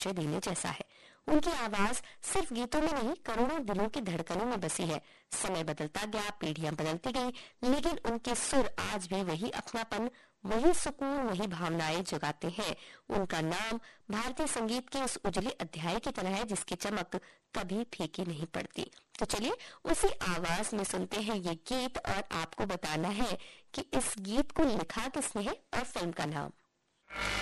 परिचय देने जैसा है। उनकी आवाज सिर्फ गीतों में नहीं, करोड़ों दिलों की धड़कनों में बसी है। समय बदलता गया, पीढ़ियां बदलती गई, लेकिन उनके सुर आज भी वही अपनापन, वही सुकून, वही भावनाएं जगाते हैं। उनका नाम भारतीय संगीत के उस उजले अध्याय की तरह है जिसकी चमक कभी फीकी नहीं पड़ती। तो चलिए उसी आवाज में सुनते हैं ये गीत, और आपको बताना है कि इस गीत को लिखा किसने है और फिल्म का नाम।